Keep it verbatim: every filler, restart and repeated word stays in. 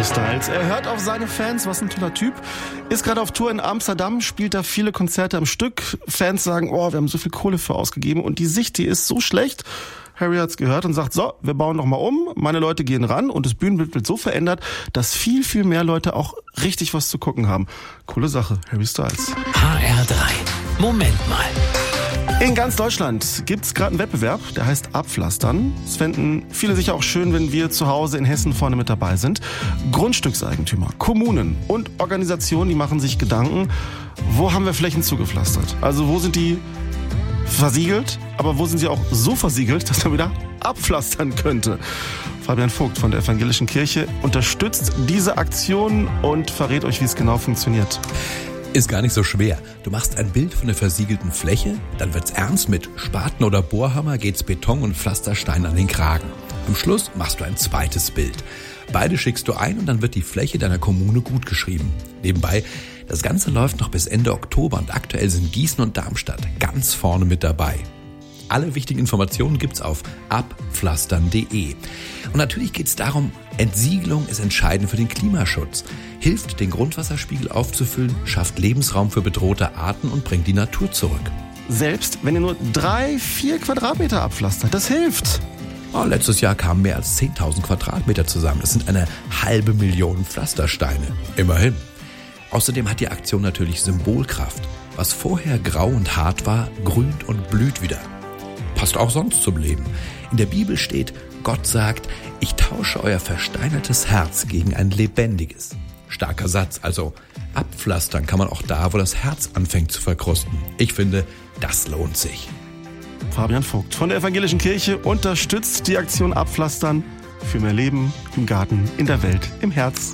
Styles. Er hört auf seine Fans, was ein toller Typ. Ist gerade auf Tour in Amsterdam, spielt da viele Konzerte am Stück. Fans sagen, oh, wir haben so viel Kohle für ausgegeben und die Sicht, die ist so schlecht. Harry hat's gehört und sagt, so, wir bauen noch mal um, meine Leute gehen ran und das Bühnenbild wird so verändert, dass viel, viel mehr Leute auch richtig was zu gucken haben. Coole Sache, Harry Styles. H R drei. Moment mal. In ganz Deutschland gibt's gerade einen Wettbewerb, der heißt Abpflastern. Es fänden viele sicher auch schön, wenn wir zu Hause in Hessen vorne mit dabei sind. Grundstückseigentümer, Kommunen und Organisationen, die machen sich Gedanken, wo haben wir Flächen zugepflastert? Also wo sind die versiegelt, aber wo sind sie auch so versiegelt, dass man wieder abpflastern könnte? Fabian Vogt von der Evangelischen Kirche unterstützt diese Aktion und verrät euch, wie es genau funktioniert. Ist gar nicht so schwer. Du machst ein Bild von der versiegelten Fläche, dann wird's ernst, mit Spaten oder Bohrhammer geht's Beton und Pflasterstein an den Kragen. Am Schluss machst du ein zweites Bild. Beide schickst du ein und dann wird die Fläche deiner Kommune gut geschrieben. Nebenbei, das Ganze läuft noch bis Ende Oktober und aktuell sind Gießen und Darmstadt ganz vorne mit dabei. Alle wichtigen Informationen gibt's auf abpflastern punkt de. Und natürlich geht's darum, Entsiegelung ist entscheidend für den Klimaschutz, hilft, den Grundwasserspiegel aufzufüllen, schafft Lebensraum für bedrohte Arten und bringt die Natur zurück. Selbst wenn ihr nur drei, vier Quadratmeter abpflastert, das hilft. Oh, letztes Jahr kamen mehr als zehntausend Quadratmeter zusammen. Das sind eine halbe Million Pflastersteine. Immerhin. Außerdem hat die Aktion natürlich Symbolkraft. Was vorher grau und hart war, grünt und blüht wieder. Passt auch sonst zum Leben. In der Bibel steht, Gott sagt, ich tausche euer versteinertes Herz gegen ein lebendiges. Starker Satz, also abpflastern kann man auch da, wo das Herz anfängt zu verkrusten. Ich finde, das lohnt sich. Fabian Vogt von der Evangelischen Kirche unterstützt die Aktion Abpflastern für mehr Leben im Garten, in der Welt, im Herz.